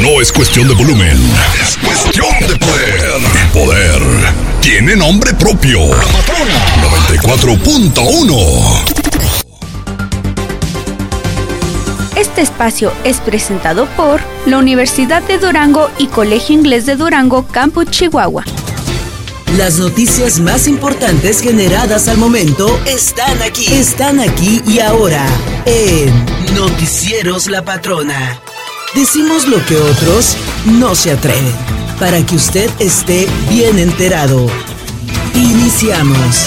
No es cuestión de volumen, es cuestión de poder. El poder tiene nombre propio. La patrona 94.1. Este espacio es presentado por la Universidad de Durango y Colegio Inglés de Durango, Campus Chihuahua. Las noticias más importantes generadas al momento están aquí y ahora en Noticieros La Patrona. Decimos lo que otros no se atreven, para que usted esté bien enterado. Iniciamos.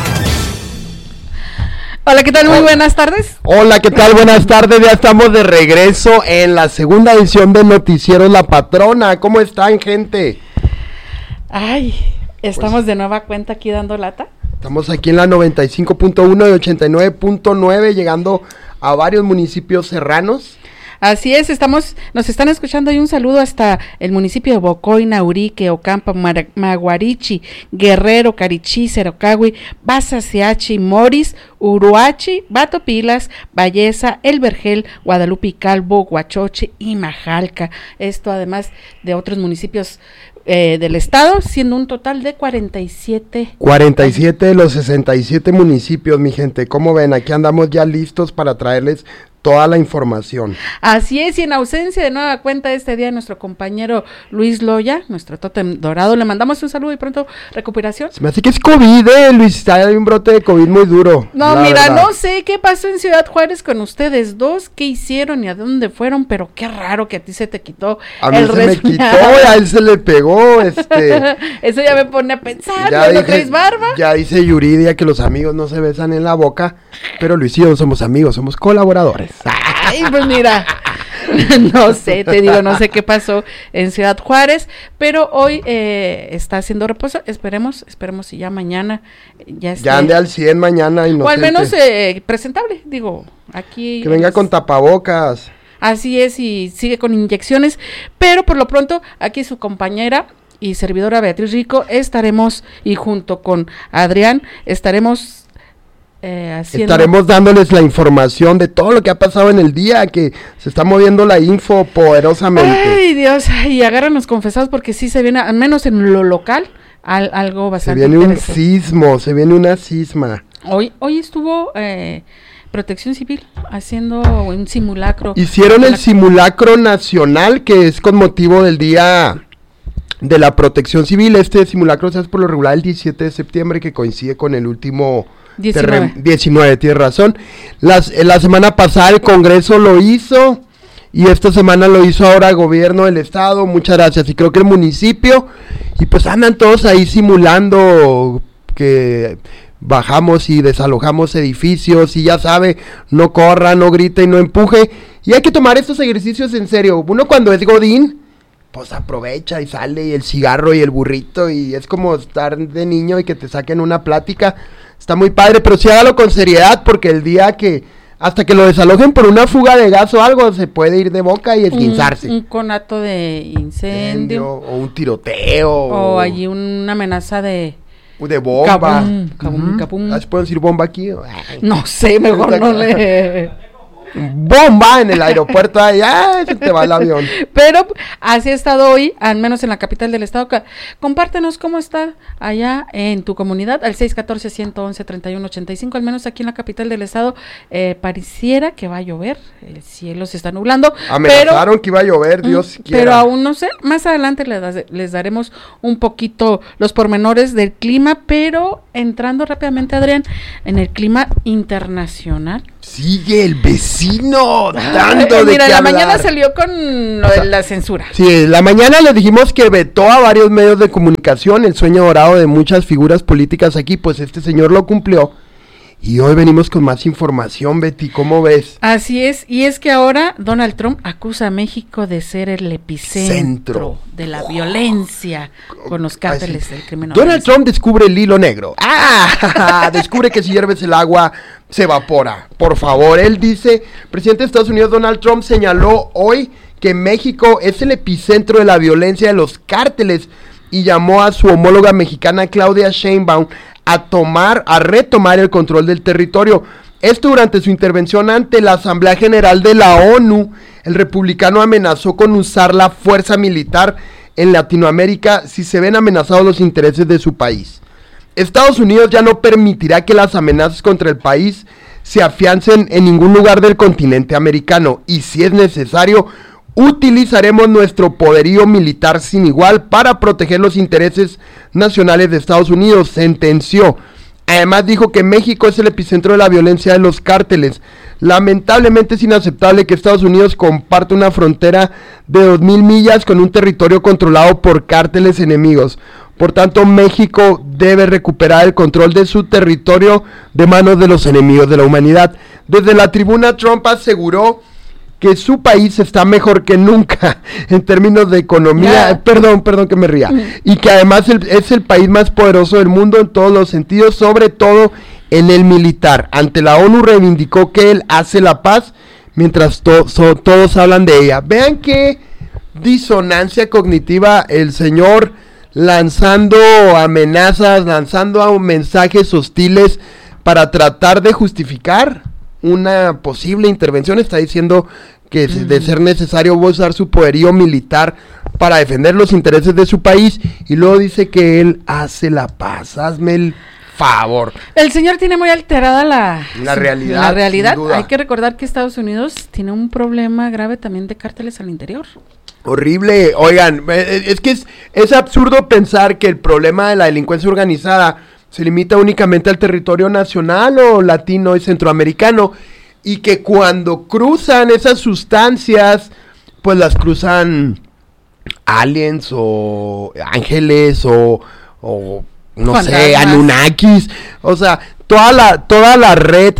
Hola, ¿qué tal? Muy buenas tardes. Hola, ¿qué tal? Buenas tardes. Ya estamos de regreso en la segunda edición de Noticieros La Patrona. ¿Cómo están, gente? Ay, estamos de nueva cuenta aquí dando lata. Estamos aquí en la 95.1 y 89.9, llegando a varios municipios serranos. Así es, nos están escuchando y un saludo hasta el municipio de Bocoy, Naurique, Ocampa, Maguarichi, Guerrero, Carichí, Cerocahui, Basaciachi, Moris, Uruachi, Batopilas, Valleza, El Vergel, Guadalupe y Calvo, Huachoche y Majalca. Esto además de otros municipios del estado, siendo un total de 47. 47 de los 67 municipios, mi gente. ¿Cómo ven? Aquí andamos ya listos para traerles toda la información. Así es, y en ausencia de nueva cuenta este día nuestro compañero Luis Loya, nuestro tótem dorado, le mandamos un saludo y pronto recuperación. Se me hace que es COVID, Luis, hay un brote de COVID muy duro. No, mira, verdad. No sé qué pasó en Ciudad Juárez con ustedes dos, qué hicieron y a dónde fueron, pero qué raro que a ti se te quitó el resfriado. A mí se me quitó, a él se le pegó, Eso ya me pone a pensar, ¿no traes barba? Ya dice Yuridia que los amigos no se besan en la boca, pero Luis y yo no somos amigos, somos colaboradores. Ay, pues mira, no sé qué pasó en Ciudad Juárez, pero hoy está haciendo reposo, esperemos y ya mañana ya ande al 100 mañana inocente. O al menos presentable, digo, aquí. Que venga con tapabocas. Así es, y sigue con inyecciones, pero por lo pronto aquí su compañera y servidora Beatriz Rico estaremos, y junto con Adrián, estaremos dándoles la información de todo lo que ha pasado en el día, que se está moviendo la info poderosamente. Ay, Dios, y agárranos confesados porque sí se viene, al menos en lo local, algo bastante interesante. Se viene una cisma. Hoy estuvo Protección Civil haciendo un simulacro. Hicieron el simulacro nacional, que es con motivo del día de la Protección Civil. Este simulacro se hace por lo regular el 17 de septiembre, que coincide con el último 19, tienes razón. La semana pasada el Congreso lo hizo y esta semana lo hizo ahora el gobierno del estado, muchas gracias, y creo que el municipio, y pues andan todos ahí simulando que bajamos y desalojamos edificios, y ya sabe, no corra, no grite y no empuje, y hay que tomar estos ejercicios en serio. Uno cuando es godín, pues aprovecha y sale, y el cigarro y el burrito, y es como estar de niño y que te saquen una plática. Está muy padre, pero sí hágalo con seriedad, porque el día que, hasta que lo desalojen por una fuga de gas o algo, se puede ir de boca y esguinzarse. Un conato de incendio. O un tiroteo. O allí una amenaza de bomba. Cabum. ¿Se puede decir bomba aquí? No sé, mejor no le... Bomba en el aeropuerto, allá se te va el avión. Pero así ha estado hoy, al menos en la capital del estado. Compártenos cómo está allá en tu comunidad, al 614-111-3185, al menos aquí en la capital del estado. Pareciera que va a llover, el cielo se está nublando. Amenazaron que iba a llover, Dios quiera. Pero aún no sé, más adelante les daremos un poquito los pormenores del clima, pero entrando rápidamente, Adrián, en el clima internacional. Sigue el vecino dando mira, de qué la hablar. mañana salió con lo de la censura. Sí, la mañana les dijimos que vetó a varios medios de comunicación, el sueño dorado de muchas figuras políticas aquí, pues este señor lo cumplió. Y hoy venimos con más información, Betty, ¿cómo ves? Así es, y es que ahora Donald Trump acusa a México de ser el epicentro de la violencia con los cárteles del crimen organizado. Donald Trump descubre el hilo negro. Descubre que si hierves el agua se evapora. Por favor, él dice, presidente de Estados Unidos Donald Trump señaló hoy que México es el epicentro de la violencia de los cárteles y llamó a su homóloga mexicana Claudia Sheinbaum a retomar el control del territorio. Esto durante su intervención ante la Asamblea General de la ONU el republicano amenazó con usar la fuerza militar en Latinoamérica si se ven amenazados los intereses de su país. Estados Unidos ya no permitirá que las amenazas contra el país se afiancen en ningún lugar del continente americano, y si es necesario, utilizaremos nuestro poderío militar sin igual para proteger los intereses nacionales de Estados Unidos, sentenció. Además dijo que México es el epicentro de la violencia de los cárteles. Lamentablemente es inaceptable que Estados Unidos comparte una frontera de 2,000 millas con un territorio controlado por cárteles enemigos. Por tanto, México debe recuperar el control de su territorio de manos de los enemigos de la humanidad. Desde la tribuna, Trump aseguró que su país está mejor que nunca en términos de economía, perdón que me ría, y que además es el país más poderoso del mundo en todos los sentidos, sobre todo en el militar. Ante la ONU reivindicó que él hace la paz mientras todos hablan de ella. Vean qué disonancia cognitiva, el señor lanzando amenazas, lanzando mensajes hostiles para tratar de justificar una posible intervención. Está diciendo que de ser necesario va a usar su poderío militar para defender los intereses de su país, y luego dice que él hace la paz. Hazme el favor. El señor tiene muy alterada la realidad. La realidad. Hay que recordar que Estados Unidos tiene un problema grave también de cárteles al interior. Horrible. Oigan, es que es absurdo pensar que el problema de la delincuencia organizada se limita únicamente al territorio nacional o latino y centroamericano, y que cuando cruzan esas sustancias, pues las cruzan aliens o ángeles o no sé, Anunnakis. O sea, toda la red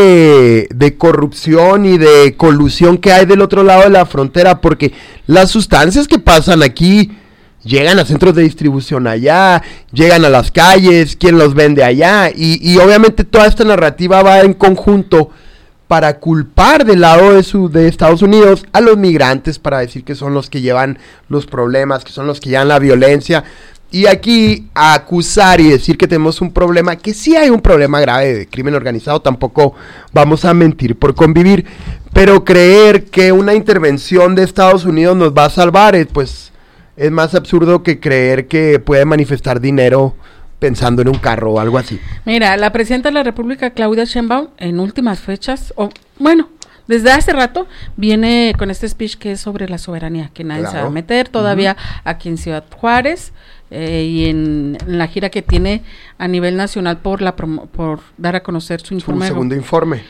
de corrupción y de colusión que hay del otro lado de la frontera, porque las sustancias que pasan aquí llegan a centros de distribución allá, llegan a las calles, quien los vende allá, y obviamente toda esta narrativa va en conjunto para culpar del lado de Estados Unidos a los migrantes, para decir que son los que llevan los problemas, que son los que llevan la violencia, y aquí acusar y decir que tenemos un problema, que sí hay un problema grave de crimen organizado, tampoco vamos a mentir por convivir, pero creer que una intervención de Estados Unidos nos va a salvar, pues es más absurdo que creer que puede manifestar dinero pensando en un carro o algo así. Mira, la presidenta de la República, Claudia Sheinbaum, en últimas fechas, desde hace rato, viene con este speech que es sobre la soberanía, que nadie se va a meter todavía aquí en Ciudad Juárez, y en la gira que tiene a nivel nacional por dar a conocer su informe. Su segundo informe.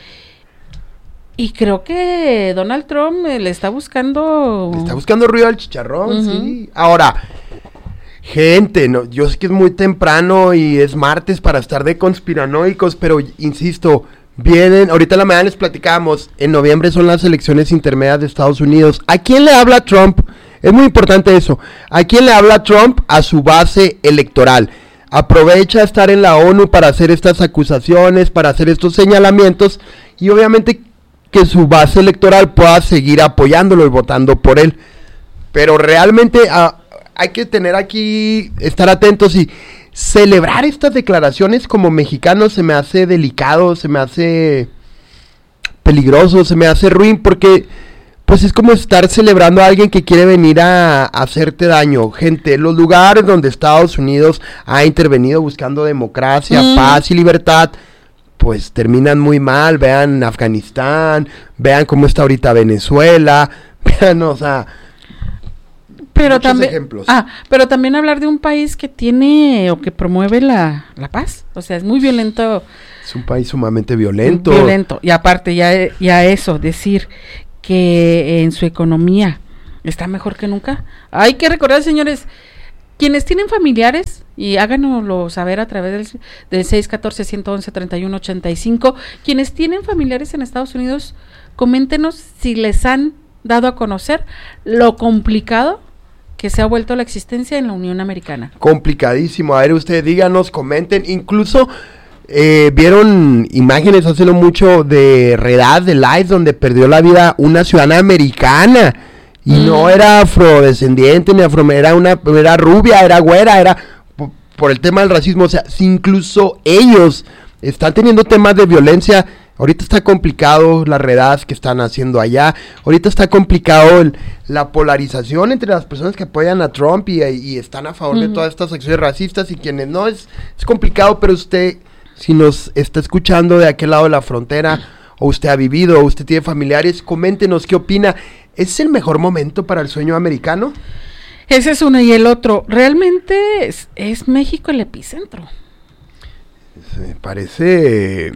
Y creo que Donald Trump le está buscando ruido al chicharrón, sí. Ahora, gente, yo sé que es muy temprano y es martes para estar de conspiranoicos, pero insisto, ahorita en la mañana les platicábamos, en noviembre son las elecciones intermedias de Estados Unidos. ¿A quién le habla Trump? Es muy importante eso. ¿A quién le habla Trump? A su base electoral. Aprovecha estar en la ONU para hacer estas acusaciones, para hacer estos señalamientos, y obviamente que su base electoral pueda seguir apoyándolo y votando por él. Pero realmente hay que estar atentos, y celebrar estas declaraciones como mexicano se me hace delicado, se me hace peligroso, se me hace ruin, porque pues es como estar celebrando a alguien que quiere venir a hacerte daño. Gente, los lugares donde Estados Unidos ha intervenido buscando democracia, paz y libertad, pues terminan muy mal. Vean Afganistán, vean cómo está ahorita Venezuela, vean, o sea, pero también ejemplos. Pero también hablar de un país que tiene o que promueve la paz, o sea, es muy violento. Es un país sumamente violento. Y aparte ya eso, decir que en su economía está mejor que nunca. Hay que recordar, señores, quienes tienen familiares, y háganoslo saber a través del 614-111-3185, quienes tienen familiares en Estados Unidos, coméntenos si les han dado a conocer lo complicado que se ha vuelto la existencia en la Unión Americana. Complicadísimo. A ver, ustedes díganos, comenten, incluso vieron imágenes hace no mucho de Red de Lights, donde perdió la vida una ciudadana americana, y no era afrodescendiente ni era rubia, era güera, era por el tema del racismo. O sea, si incluso ellos están teniendo temas de violencia, Ahorita está complicado las redadas que están haciendo allá. Ahorita está complicado la polarización entre las personas que apoyan a Trump y están a favor de todas estas acciones racistas y quienes no. Es complicado, pero usted, si nos está escuchando de aquel lado de la frontera, o usted ha vivido, o usted tiene familiares, coméntenos qué opina. ¿Es el mejor momento para el sueño americano? Ese es uno, y el otro, realmente es México el epicentro. Me parece...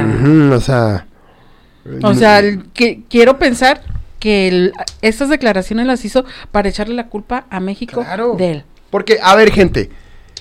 quiero pensar que estas declaraciones las hizo para echarle la culpa a México, claro, de él. Porque, a ver, gente,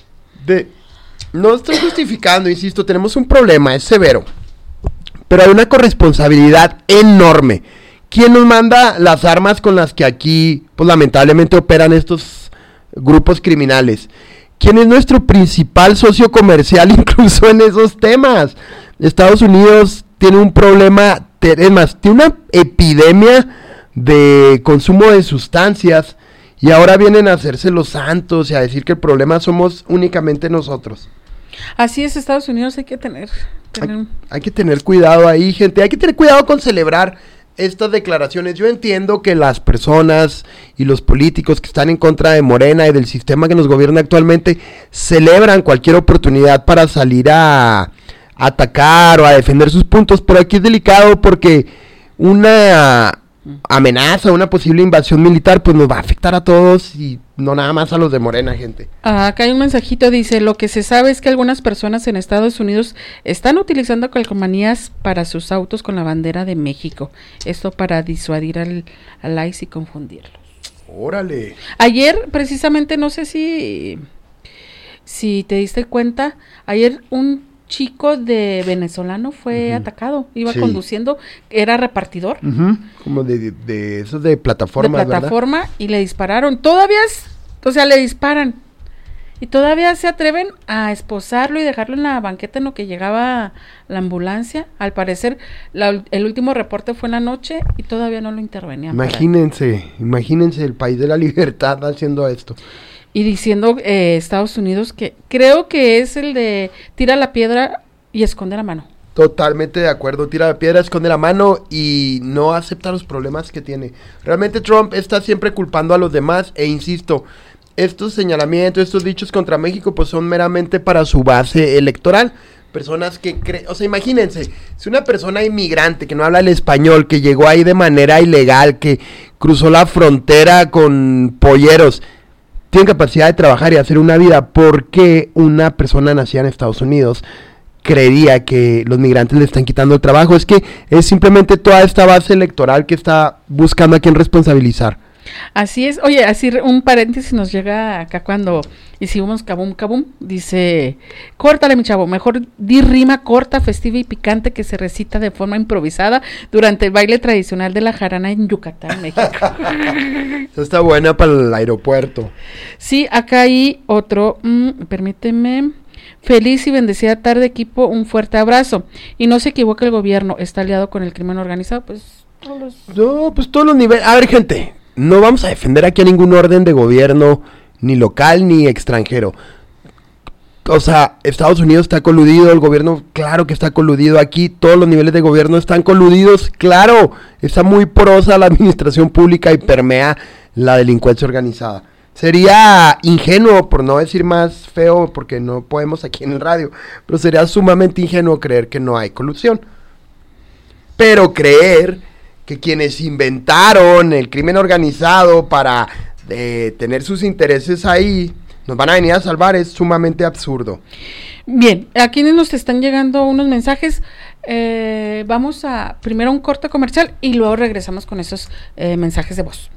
no estoy justificando, insisto, tenemos un problema, es severo, pero hay una corresponsabilidad enorme. ¿Quién nos manda las armas con las que aquí, pues lamentablemente operan estos grupos criminales? ¿Quién es nuestro principal socio comercial incluso en esos temas? Estados Unidos tiene un problema, tiene una epidemia de consumo de sustancias y ahora vienen a hacerse los santos y a decir que el problema somos únicamente nosotros. Así es, Estados Unidos hay que tener cuidado ahí, gente, hay que tener cuidado con celebrar estas declaraciones. Yo entiendo que las personas y los políticos que están en contra de Morena y del sistema que nos gobierna actualmente celebran cualquier oportunidad para salir a atacar o a defender sus puntos, pero aquí es delicado porque una amenaza, una posible invasión militar, pues nos va a afectar a todos y no nada más a los de Morena, gente. Acá hay un mensajito, dice, lo que se sabe es que algunas personas en Estados Unidos están utilizando calcomanías para sus autos con la bandera de México, esto para disuadir al ICE y confundirlos. ¡Órale! Ayer, precisamente, no sé si te diste cuenta, ayer un chico de venezolano fue atacado, iba conduciendo, era repartidor. Como de esos de plataforma, ¿verdad? Y le dispararon, le disparan, y todavía se atreven a esposarlo y dejarlo en la banqueta en lo que llegaba la ambulancia. Al parecer, el último reporte fue en la noche y todavía no lo intervenían. Imagínense el país de la libertad haciendo esto. Y diciendo Estados Unidos que creo que es el de tira la piedra y esconde la mano. Totalmente de acuerdo, tira la piedra, esconde la mano y no acepta los problemas que tiene. Realmente Trump está siempre culpando a los demás e insisto, estos señalamientos, estos dichos contra México pues son meramente para su base electoral. Personas que imagínense, si una persona inmigrante que no habla el español, que llegó ahí de manera ilegal, que cruzó la frontera con polleros, tiene capacidad de trabajar y hacer una vida, ¿por qué una persona nacida en Estados Unidos creería que los migrantes le están quitando el trabajo? Es que es simplemente toda esta base electoral que está buscando a quién responsabilizar. Así es. Oye, así un paréntesis nos llega acá cuando hicimos Kabum Kabum, dice, córtale mi chavo, mejor di rima corta, festiva y picante que se recita de forma improvisada durante el baile tradicional de la jarana en Yucatán, México. Eso está buena para el aeropuerto. Sí, acá hay otro, permíteme. Feliz y bendecida tarde, equipo, un fuerte abrazo. Y no se equivoque el gobierno, está aliado con el crimen organizado, pues todos los niveles. A ver, gente, no vamos a defender aquí a ningún orden de gobierno, ni local ni extranjero. O sea, Estados Unidos está coludido, el gobierno, claro que está coludido aquí, todos los niveles de gobierno están coludidos, claro, está muy porosa la administración pública y permea la delincuencia organizada. Sería ingenuo, por no decir más feo, porque no podemos aquí en el radio, pero sería sumamente ingenuo creer que no hay corrupción. Pero creer que quienes inventaron el crimen organizado para tener sus intereses ahí, nos van a venir a salvar, es sumamente absurdo. Bien, aquí nos están llegando unos mensajes, vamos a primero un corte comercial y luego regresamos con esos mensajes de voz.